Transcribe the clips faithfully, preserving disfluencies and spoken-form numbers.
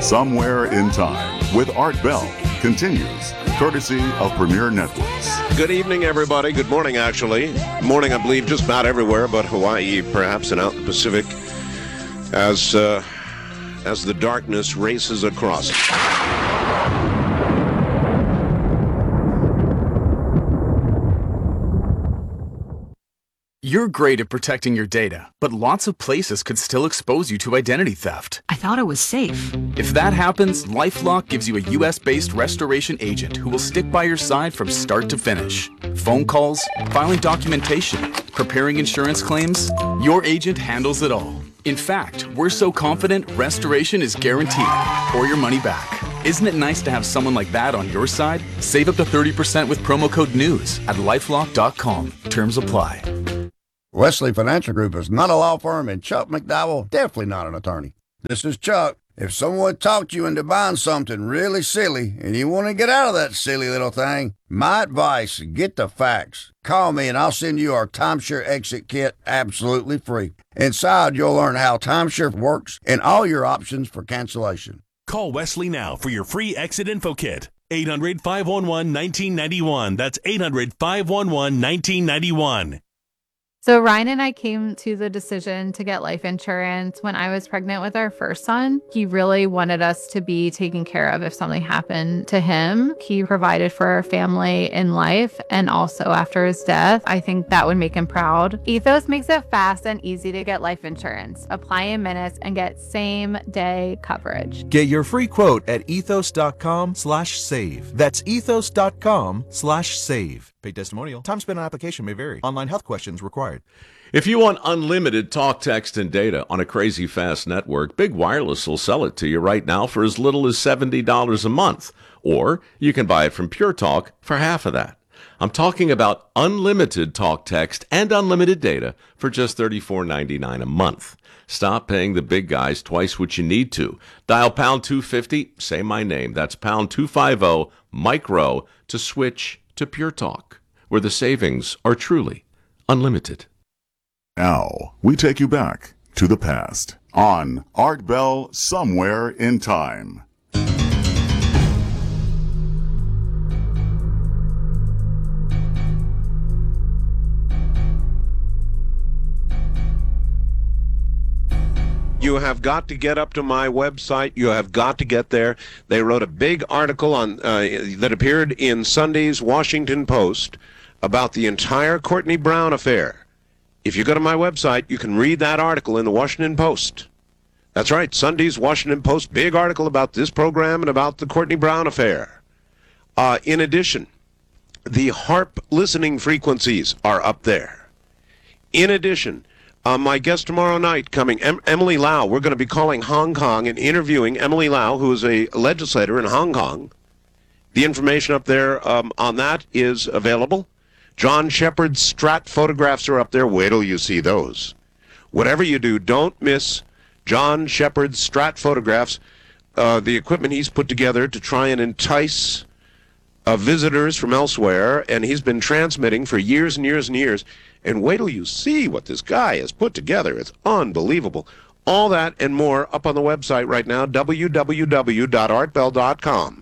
Somewhere in Time with Art Bell continues, courtesy of Premier Networks. Good evening, everybody. Good morning, actually. Morning, I believe, just about everywhere, but Hawaii, perhaps, and out in the Pacific, as uh, as the darkness races across. You're great at protecting your data, but lots of places could still expose you to identity theft. I thought it was safe. If that happens, LifeLock gives you a U S-based restoration agent who will stick by your side from start to finish. Phone calls, filing documentation, preparing insurance claims, your agent handles it all. In fact, we're so confident restoration is guaranteed or your money back. Isn't it nice to have someone like that on your side? Save up to thirty percent with promo code NEWS at lifelock dot com. Terms apply. Wesley Financial Group is not a law firm, and Chuck McDowell definitely not an attorney. This is Chuck. If someone talked you into buying something really silly and you want to get out of that silly little thing, my advice, get the facts. Call me and I'll send you our Timeshare Exit Kit absolutely free. Inside, you'll learn how timeshare works and all your options for cancellation. Call Wesley now for your free Exit Info Kit. eight hundred, five one one, one nine nine one. That's eight hundred, five one one, one nine nine one. So Ryan and I came to the decision to get life insurance when I was pregnant with our first son. He really wanted us to be taken care of if something happened to him. He provided for our family in life and also after his death. I think that would make him proud. Ethos makes it fast and easy to get life insurance. Apply in minutes and get same day coverage. Get your free quote at ethos.com slash save. That's ethos.com slash save. Paid testimonial. Time spent on application may vary. Online health questions required. If you want unlimited talk, text, and data on a crazy fast network, Big Wireless will sell it to you right now for as little as seventy dollars a month. Or you can buy it from Pure Talk for half of that. I'm talking about unlimited talk, text, and unlimited data for just thirty-four ninety-nine a month. Stop paying the big guys twice what you need to. Dial pound two fifty, say my name. That's pound two fifty, micro, to switch to Pure Talk, where the savings are truly unlimited. Now, we take you back to the past on Art Bell Somewhere in Time. You have got to get up to my website. You have got to get there. They wrote a big article on uh, that appeared in Sunday's Washington Post about the entire Courtney Brown affair. If you go to my website, you can read that article in the Washington Post. That's right, Sunday's Washington Post, big article about this program and about the Courtney Brown affair. Uh, in addition, the HAARP listening frequencies are up there. In addition, Uh, my guest tomorrow night coming, em- Emily Lau. We're going to be calling Hong Kong and interviewing Emily Lau, who is a legislator in Hong Kong. The information up there um, on that is available. John Shepard's Strat photographs are up there. Wait till you see those. Whatever you do, don't miss John Shepard's Strat photographs, uh, the equipment he's put together to try and entice uh, visitors from elsewhere, and he's been transmitting for years and years and years. And wait till you see what this guy has put together. It's unbelievable. All that and more up on the website right now, w w w dot art bell dot com.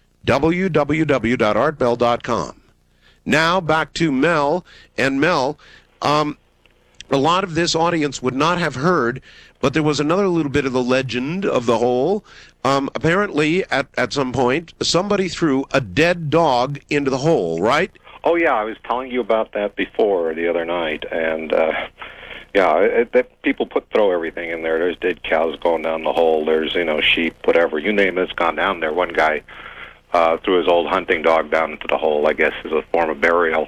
w w w dot art bell dot com. Now back to Mel. And Mel, um, a lot of this audience would not have heard, but there was another little bit of the legend of the whole. Um, apparently, at, at some point, somebody threw a dead dog into the hole, right? Oh, yeah, I was telling you about that before the other night, and, uh, yeah, it, it, people put throw everything in there. There's dead cows going down the hole. There's, you know, sheep, whatever. You name it, it's gone down there. One guy uh, threw his old hunting dog down into the hole, I guess, as a form of burial.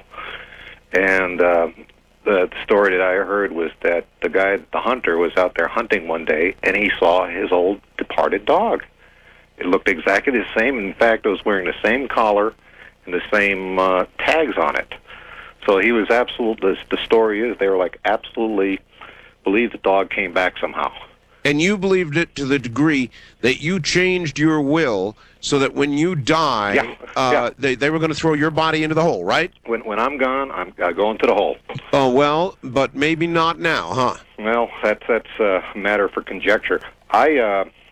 And uh, the story that I heard was that the guy, the hunter, was out there hunting one day, and he saw his old departed dog. It looked exactly the same. In fact, it was wearing the same collar and the same uh, tags on it. So he was absolutely, the, the story is, they were like absolutely believed the dog came back somehow. And you believed it to the degree that you changed your will so that when you die, yeah. Uh, yeah. They, they were going to throw your body into the hole, right? When when I'm gone, I'm I go into the hole. Oh, well, but maybe not now, huh? Well, that's, that's a matter for conjecture. I... Uh,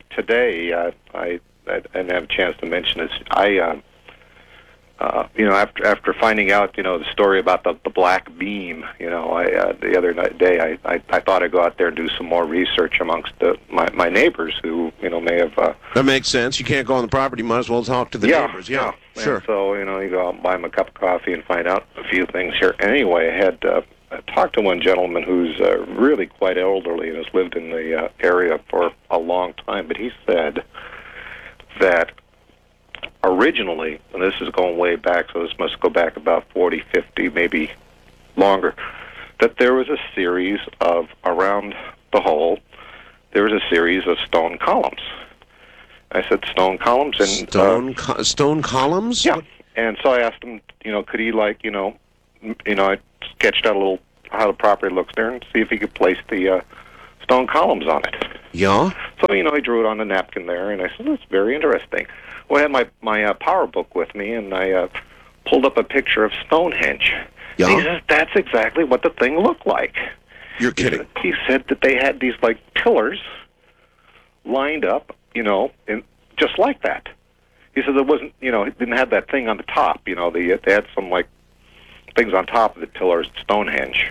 today, uh, I, I didn't have a chance to mention this. I, uh, uh, you know, after after finding out, you know, the story about the, the black beam, you know, I uh, the other night, day, I, I I thought I'd go out there and do some more research amongst the, my my neighbors who, you know, may have. Uh, that makes sense. You can't go on the property. You might as well talk to the yeah, neighbors. Yeah, yeah. sure. And so, you know, you go out and buy them a cup of coffee and find out a few things here. Anyway, I had uh, I talked to one gentleman who's uh, really quite elderly and has lived in the uh, area for a long time, but he said that originally, and this is going way back, so this must go back about forty, fifty, maybe longer, that there was a series of, around the hole, there was a series of stone columns. I said, stone columns? And Stone, uh, co- stone columns? yeah. And so I asked him, you know, could he, like, you know, m- you know, I sketched out a little how the property looks there and see if he could place the uh, stone columns on it. Yeah? So, you know, he drew it on the napkin there, and I said, that's very interesting. Well, I had my, my uh, power book with me, and I uh, pulled up a picture of Stonehenge. Yeah? He says, that's exactly what the thing looked like. You're kidding. He said that they had these, like, pillars lined up, you know, in, just like that. He said it wasn't, you know, it didn't have that thing on the top, you know, they, they had some, like, things on top of the pillars, Stonehenge.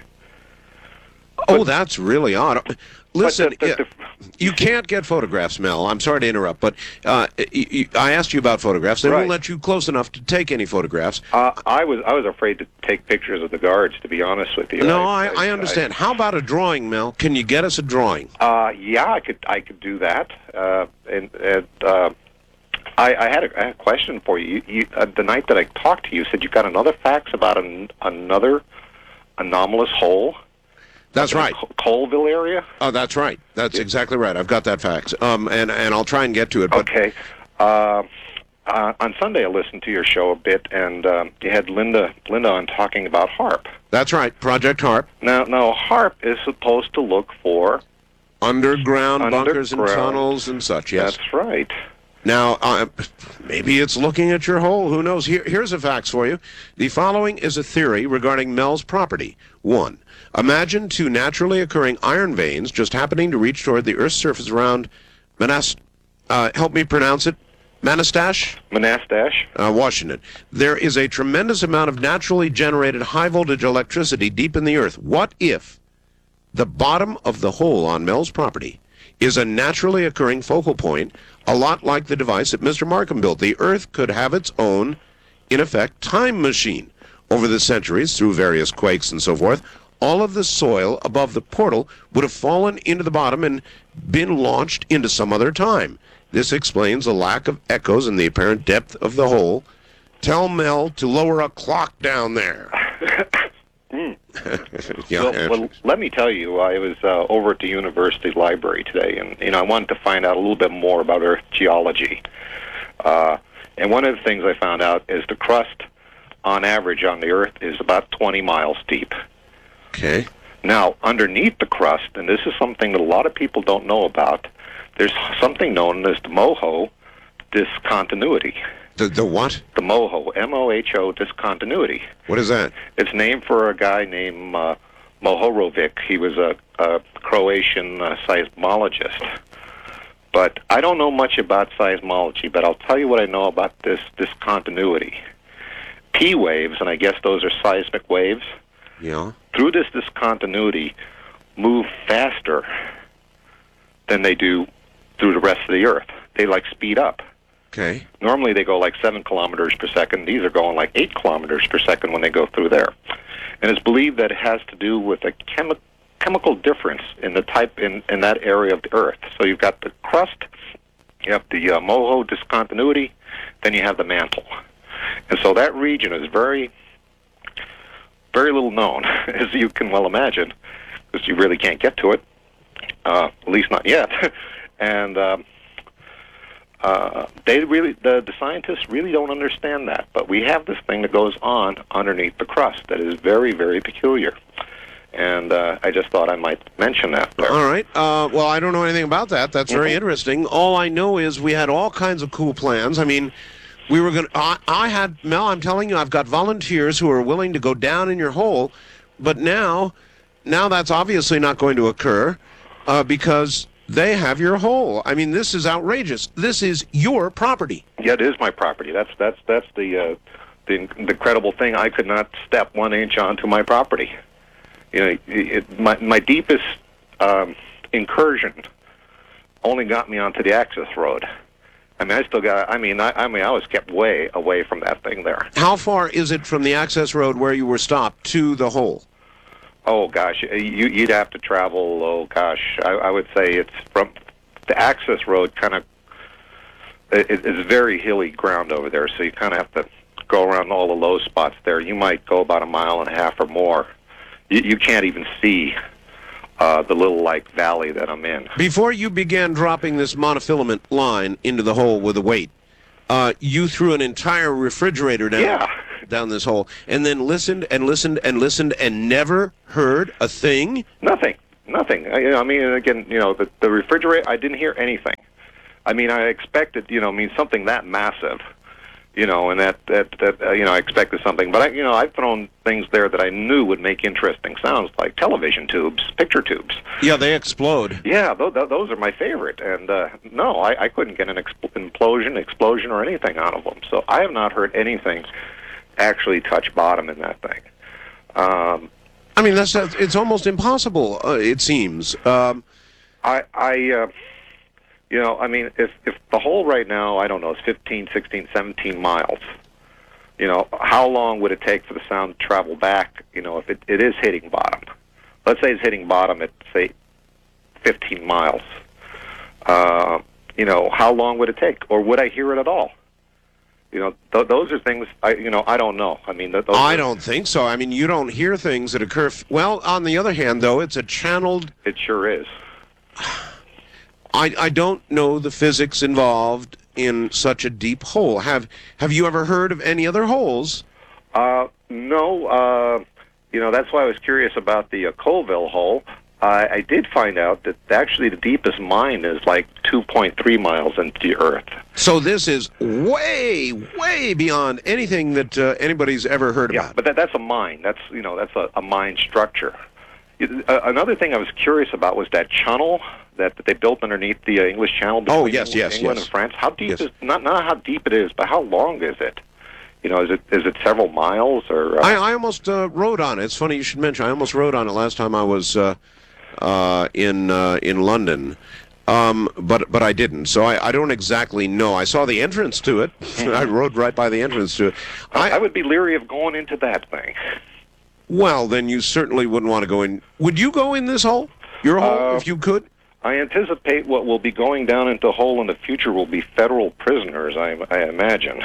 Oh, that's really odd. Listen, But the- the- yeah, you can't get photographs, Mel. I'm sorry to interrupt, but uh, y- y- I asked you about photographs. They Right. won't let you close enough to take any photographs. Uh, I was I was afraid to take pictures of the guards, to be honest with you. No, I, I understand. How about a drawing, Mel? Can you get us a drawing? Uh, yeah, I could I could do that. Uh, and and uh, I, I, had a, I had a question for you. you, you uh, the night that I talked to you, said you got another fax about an, another anomalous hole. That's in the right. Co- Colville area. Oh, that's right. That's exactly right. I've got that fax. Um, and and I'll try and get to it. But Okay. Uh, uh, on Sunday, I listened to your show a bit, and um, you had Linda Linda on talking about HARP. That's right. Project HARP. Now, now HARP is supposed to look for Underground, bunkers and Underground. tunnels and such. Yes. That's right. Now, uh, maybe it's looking at your hole. Who knows? Here, here's a fax for you. The following is a theory regarding Mel's property. One, imagine two naturally occurring iron veins just happening to reach toward the Earth's surface around Manas. Uh, help me pronounce it. Manastash? Monastash. Uh, Washington. There is a tremendous amount of naturally generated high-voltage electricity deep in the Earth. What if the bottom of the hole on Mel's property is a naturally occurring focal point, a lot like the device that Mister Markham built? The Earth could have its own, in effect, time machine. Over the centuries, through various quakes and so forth, all of the soil above the portal would have fallen into the bottom and been launched into some other time. This explains the lack of echoes and the apparent depth of the hole. Tell Mel to lower a clock down there. Mm. Yeah. Well, well, let me tell you, I was uh, over at the university library today, and you know, I wanted to find out a little bit more about Earth geology. Uh, and one of the things I found out is the crust, on average, on the Earth is about twenty miles deep. Okay. Now, underneath the crust, and this is something that a lot of people don't know about, there's something known as the MOHO discontinuity. The, the what? The MOHO, M O H O discontinuity. What is that? It's named for a guy named uh, Mohorovic. He was a, a Croatian uh, seismologist. But I don't know much about seismology, but I'll tell you what I know about this discontinuity. P waves, and I guess those are seismic waves, Yeah. through this discontinuity move faster than they do through the rest of the Earth. They, like, speed up. Okay. Normally they go like seven kilometers per second. These are going like eight kilometers per second when they go through there. And it's believed that it has to do with a chemi- chemical difference in the type in, in that area of the Earth. So you've got the crust, you have the uh, MOHO discontinuity, then you have the mantle. And so that region is very, very little known, as you can well imagine, because you really can't get to it, uh, at least not yet. and um, Uh, they really, the, the scientists really don't understand that. But we have this thing that goes on underneath the crust that is very, very peculiar. And uh, I just thought I might mention that there. All right. Uh, well, I don't know anything about that. That's very Mhm. interesting. All I know is we had all kinds of cool plans. I mean, we were going to, I, I had, Mel, I'm telling you, I've got volunteers who are willing to go down in your hole. But now, now that's obviously not going to occur uh, because they have your hole. I mean, this is outrageous. This is your property. Yeah, it is my property. That's that's that's the uh, the, the incredible thing. I could not step one inch onto my property. You know, it, my my deepest um, incursion only got me onto the access road. I mean, I still got. I mean, I, I mean, I was kept way away from that thing there. How far is it from the access road where you were stopped to the hole? Oh gosh, you, you'd have to travel. Oh gosh, I, I would say it's from the access road. Kind of, it, it's very hilly ground over there, so you kind of have to go around all the low spots there. You might go about a mile and a half or more. You, you can't even see uh, the little like valley that I'm in. Before you began dropping this monofilament line into the hole with a weight, uh, you threw an entire refrigerator down. Yeah. down this hole, and then listened and listened and listened and never heard a thing? Nothing. Nothing. I, I mean, again, you know, the, the refrigerator, I didn't hear anything. I mean, I expected, you know, I mean, something that massive, you know, and that, that, that uh, you know, I expected something. But, I, you know, I've thrown things there that I knew would make interesting sounds, like television tubes, picture tubes. Yeah, they explode. Yeah, those, those are my favorite. And, uh, no, I, I couldn't get an expl- implosion, explosion, or anything out of them. So I have not heard anything actually touch bottom in that thing. Um, I mean, that's, that's it's almost impossible. Uh, it seems. Um, I, I, uh, you know, I mean, if if the hole right now, I don't know, is fifteen, sixteen, seventeen miles. You know, how long would it take for the sound to travel back? You know, if it, it is hitting bottom, let's say it's hitting bottom at say fifteen miles. Uh, you know, how long would it take, or would I hear it at all? You know, th- those are things, I, you know, I don't know. I mean, th- those I are, don't think so. I mean, you don't hear things that occur. F- well, on the other hand, though, it's a channeled... It sure is. I, I don't know the physics involved in such a deep hole. Have Have you ever heard of any other holes? Uh, no, uh, you know, that's why I was curious about the uh, Colville hole. Uh, I did find out that actually the deepest mine is like two point three miles into the earth. So this is way, way beyond anything that uh, anybody's ever heard Yeah, about. but that, that's a mine. That's, you know, that's a, a mine structure. It, uh, another thing I was curious about was that channel that, that they built underneath the uh, English Channel between Oh, yes, England, yes, England yes. and France. How deep Yes. is, not, not how deep it is, but how long is it? You know, is it is it several miles or? Uh, I, I almost uh, rode on it. It's funny you should mention. I almost rode on it last time I was uh, uh, in uh, in London, um, but but I didn't. So I, I don't exactly know. I saw the entrance to it. I rode right by the entrance to it. I, I would be leery of going into that thing. Well, then you certainly wouldn't want to go in. Would you go in this hole? Your hole, Uh, if you could? I anticipate what will be going down into the hole in the future will be federal prisoners, I, I imagine.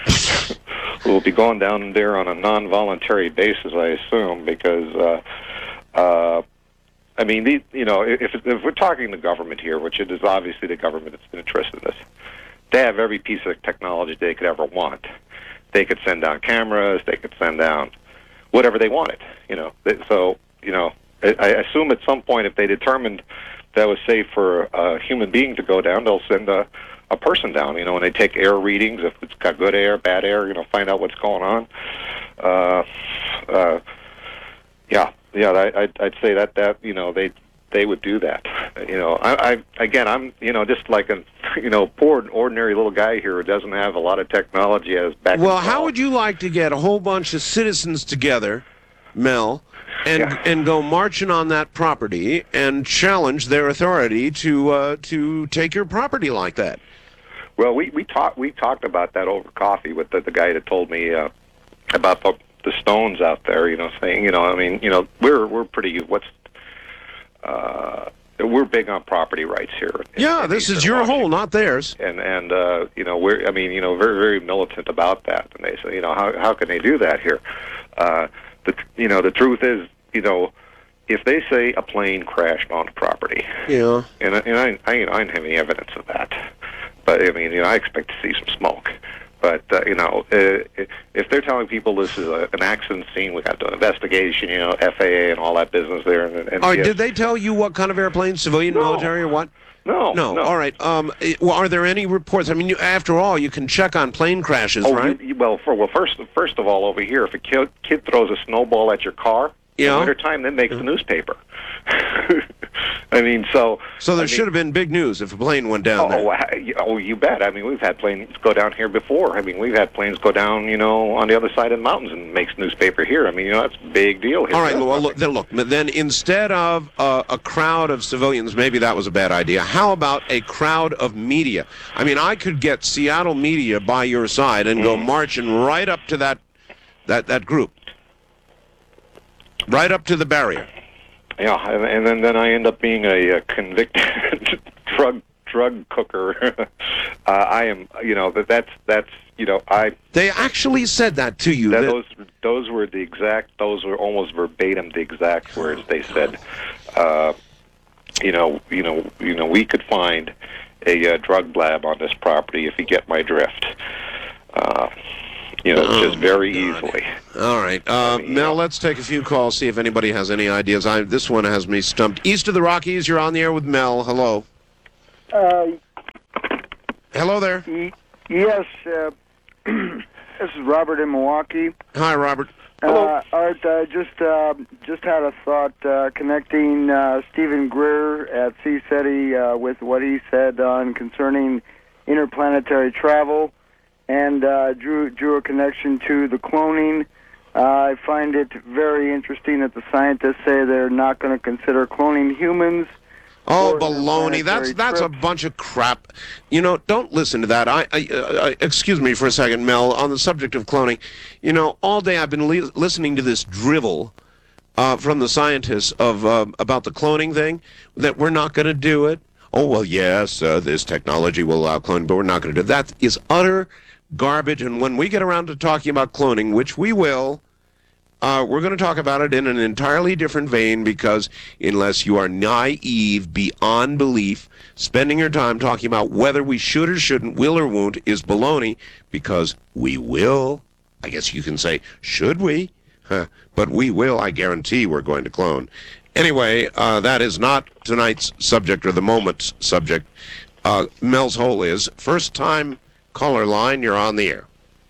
We'll be going down there on a non-voluntary basis, I assume, because, uh, uh, I mean, the, you know, if, if we're talking the government here, which it is obviously the government that's interested in this, they have every piece of technology they could ever want. They could send down cameras, they could send down whatever they wanted, you know. So, you know, I, I assume at some point if they determined that was safe for a human being to go down, they'll send a, a person down, you know, and they take air readings, if it's got good air, bad air, you know, find out what's going on. Uh, uh, yeah, yeah, I, I'd, I'd say that, that, you know, they they would do that. You know, I, I again, I'm, you know, just like a, you know, poor ordinary little guy here who doesn't have a lot of technology as back. Well, how would you like to get a whole bunch of citizens together, Mel, and Yeah. and go marching on that property and challenge their authority to uh, to take your property like that? Well, we we talked we talked about that over coffee with the, the guy that told me uh, about the, the stones out there. You know, saying, you know, I mean, you know, we're we're pretty what's uh, we're big on property rights here. in- Yeah, in this is Eastern your Washington. hole, not theirs. And and uh, you know, we're I mean, you know, very very militant about that. And they say, you know, how how can they do that here? Uh, the you know the truth is, you know, if they say a plane crashed on property, Yeah. and and I I, you know, I don't have any evidence of that, but I mean, you know, I expect to see some smoke. But uh, you know, uh, if they're telling people this is a, an accident scene, we got to do an investigation, you know, F A A and all that business there. And, and All right, yes. did they tell you what kind of airplane, civilian, No. military, or what? No, No. All right. Um, eh, well, are there any reports? I mean, you, after all, you can check on plane crashes, Oh, right? you, you- well, for, well, first, first of all, over here, if a kid, kid throws a snowball at your car, Yeah. in wintertime, that makes the newspaper. I mean, so... So there I should mean, have been big news if a plane went down there. Oh, I- oh, you bet. I mean, we've had planes go down here before. I mean, we've had planes go down, you know, on the other side of the mountains and makes newspaper here. I mean, you know, that's a big deal here. All right, well, look, then, look, then instead of uh, a crowd of civilians, maybe that was a bad idea. How about a crowd of media? I mean, I could get Seattle media by your side and go marching right up to that that that group, right up to the barrier. Yeah, and, and then, then I end up being a, a convicted drug drug cooker. uh, I am, you know, that that's that's you know, I. They actually said that to you. That that, those those were the exact. Those were almost verbatim the exact words they said. Uh, you know, you know, you know, we could find a uh, drug lab on this property if you get my drift. Uh, you know, Oh, just very God. easily. All right, uh, mean, Mel, you know. let's take a few calls, see if anybody has any ideas. I, this one has me stumped. East of the Rockies, you're on the air with Mel. Hello. Uh, Hello there. y- yes, uh, this is Robert in Milwaukee. Hi, Robert. Uh, Art, uh, just uh, just had a thought uh, connecting uh, Stephen Greer at C SETI uh, with what he said on concerning interplanetary travel, and uh, drew drew a connection to the cloning. Uh, I find it very interesting that the scientists say they're not going to consider cloning humans. Oh, Or baloney! That's interplanetary that's a trips. bunch of crap. You know, don't listen to that. I, I, uh, excuse me for a second, Mel. On the subject of cloning, you know, all day I've been li- listening to this drivel uh, from the scientists of uh, about the cloning thing. That we're not going to do it. Oh well, yes, uh, this technology will allow cloning, but we're not going to do it. That is utter garbage. And when we get around to talking about cloning, which we will. Uh, we're going to talk about it in an entirely different vein because unless you are naive beyond belief, spending your time talking about whether we should or shouldn't, will or won't, is baloney because we will. I guess you can say, should we? Huh. But we will. I guarantee we're going to clone. Anyway, uh, that is not tonight's subject or the moment's subject. Uh, Mel's Hole is. First time caller line, you're on the air.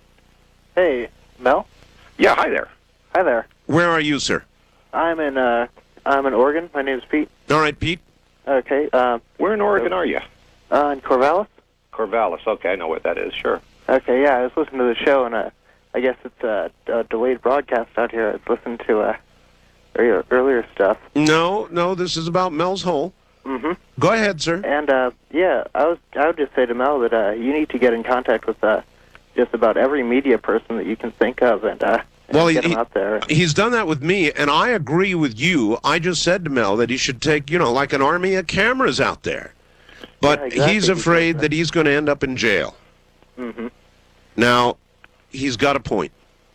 Hey, Mel. Yeah, hi there. Hi there. Where are you, sir? I'm in uh, I'm in Oregon. My name's Pete. All right, Pete. Okay. Uh, Where in Oregon are you? uh, in Corvallis. Corvallis. Okay, I know what that is. Sure. Okay. Yeah, I was listening to the show, and uh, I guess it's a, a delayed broadcast out here. I was listening to uh, earlier, earlier stuff. No, no, this is about Mel's Hole. Mm-hmm. Go ahead, sir. And uh, yeah, I was I would just say to Mel that uh, you need to get in contact with uh, just about every media person that you can think of, and uh, and Well, get he- them out there. He's done that with me, and I agree with you. I just said to Mel that he should take, you know, like an army of cameras out there. But Yeah, exactly. he's afraid that he's going to end up in jail. Mm-hmm. Now, he's got a point.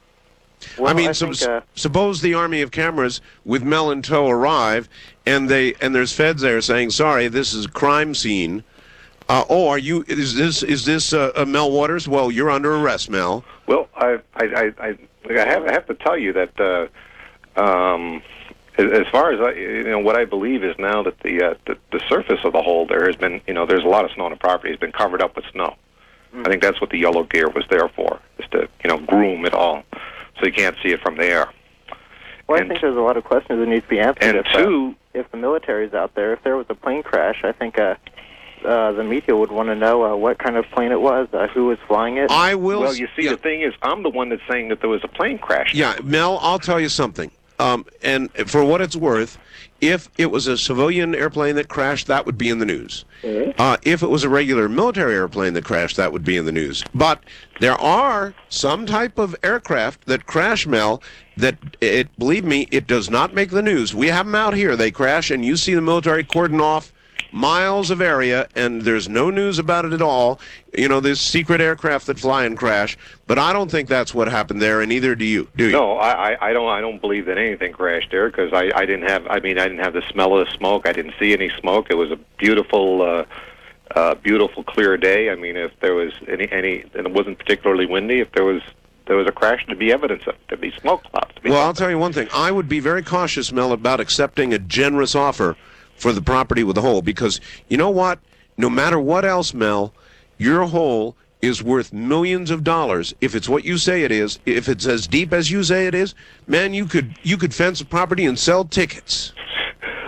Well, I mean, I sup- think, uh, suppose the army of cameras with Mel in tow arrive, and they and there's feds there saying, "Sorry, this is a crime scene." Uh, oh, are you? Is this is this uh, uh, Mel Waters? Well, you're under arrest, Mel. Well, I I I, I, I have I have to tell you that uh, um, as as far as I, you know, what I believe is now that the, uh, the the surface of the hole there has been, you know, there's a lot of snow on the property has been covered up with snow. I think that's what the yellow gear was there for, is to, you know, groom it all, so you can't see it from there. Well, and- I think there's a lot of questions that need to be answered. And if, uh, two, if the military's out there, if there was a plane crash, I think uh, uh, the media would want to know uh, what kind of plane it was, uh, who was flying it. I will. well, you see, yeah. the thing is, I'm the one that's saying that there was a plane crash. Yeah, Mel, I'll tell you something. Um, and for what it's worth, if it was a civilian airplane that crashed, that would be in the news. Uh, if it was a regular military airplane that crashed, that would be in the news. But there are some type of aircraft that crash, Mel, that, it, believe me, it does not make the news. We have them out here. They crash, and you see the military cordon off miles of area, and there's no news about it at all. You know, there's secret aircraft that fly and crash, but I don't think that's what happened there, and neither do you, do you? No, I, I, I don't. I don't believe that anything crashed there because I, I didn't have. I mean, I didn't have the smell of the smoke. I didn't see any smoke. It was a beautiful, uh, uh, beautiful, clear day. I mean, if there was any, any, and it wasn't particularly windy. If there was, there was a crash to be evidence of. There'd be smoke clouds. To be Well, I'll tell you one thing. I would be very cautious, Mel, about accepting a generous offer for the property with the hole, because you know what? No matter what else, Mel, your hole is worth millions of dollars if it's what you say it is. If it's as deep as you say it is, man, you could you could fence a property and sell tickets.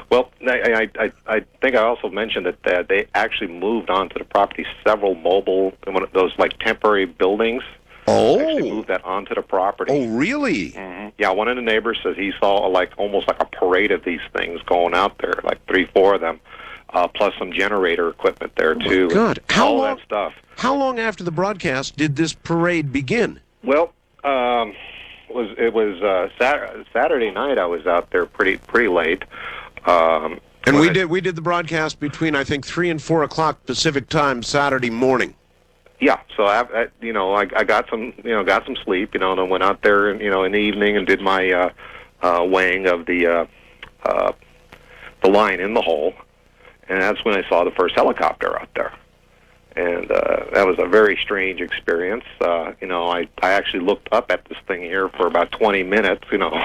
Well, I, I, I, I think I also mentioned that uh, they actually moved onto the property several mobile, one of those like temporary buildings. Oh. Actually moved that onto the property. Oh, really? Mm-hmm. Yeah, one of the neighbors says he saw like almost like a parade of these things going out there, like three, four of them, uh, plus some generator equipment there Oh, too. my God. And How all long, that stuff. How long after the broadcast did this parade begin? Well, um, it was it was uh, Sat- Saturday night. I was out there pretty pretty late. Um, And we I- did we did the broadcast between, I think, three and four o'clock Pacific time Saturday morning. Yeah, so I, I you know, I, I got some, you know, got some sleep, you know, and I went out there, you know, in the evening and did my uh, uh, weighing of the uh, uh, the line in the hole, and that's when I saw the first helicopter out there, and uh, that was a very strange experience. Uh, you know, I I actually looked up at this thing here for about twenty minutes. You know,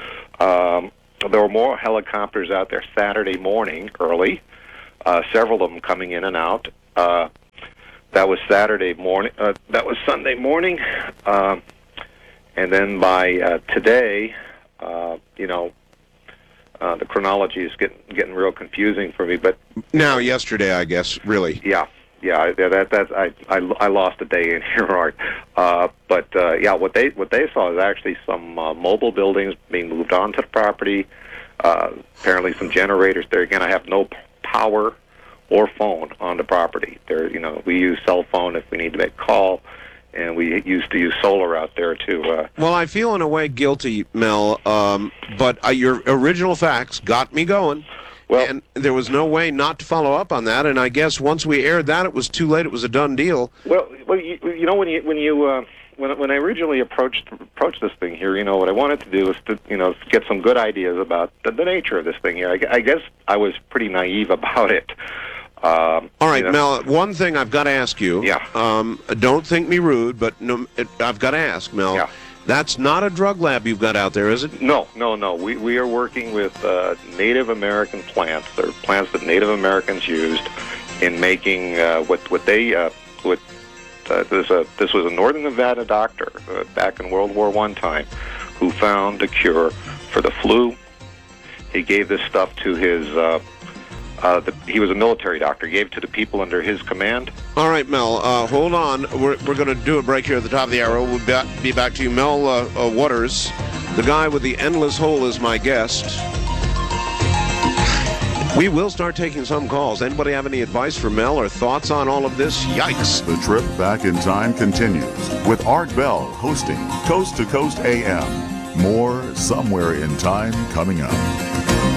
um, there were more helicopters out there Saturday morning early, uh, several of them coming in and out. Uh, That was Saturday morning. Uh, that was Sunday morning, um, and then by uh, today, uh, you know, uh, the chronology is getting getting real confusing for me. But Now, yesterday, I guess, really. yeah, yeah, I- that that I I, I lost a day in here, Art. Uh, but uh, yeah, what they what they saw is actually some uh, mobile buildings being moved onto the property. Uh, apparently, some generators there. Again, I have no p- power or phone on the property. There, you know, we use cell phone if we need to make a call, and we used to use solar out there too. Uh, Well, I feel in a way guilty, Mel, um, but uh, your original facts got me going. Well- and there was no way not to follow up on that. And I guess once we aired that, it was too late. It was a done deal. well, well, you, you know, when you when you uh, when when I originally approached approached this thing here, you know, what I wanted to do was to you know get some good ideas about the, the nature of this thing here. I, I guess I was pretty naive about it. Um, All right, you know, Mel, one thing I've got to ask you. Yeah. Um, don't think me rude, but no, it, I've got to ask, Mel. Yeah. That's not a drug lab you've got out there, is it? No, no, no. We we are working with uh, Native American plants. They're plants that Native Americans used in making uh, what what they uh, what uh, this a this was a Northern Nevada doctor uh, back in World War One time who found a cure for the flu. He gave this stuff to his. Uh, Uh, the, he was a military doctor. He gave it to the people under his command. All right, Mel, uh, hold on. We're, we're going to do a break here at the top of the hour. We'll be, be back to you. Mel uh, uh, Waters, the guy with the endless hole, is my guest. We will start taking some calls. Anybody have any advice for Mel or thoughts on all of this? Yikes. The trip back in time continues with Art Bell hosting Coast to Coast A M. More Somewhere in Time coming up.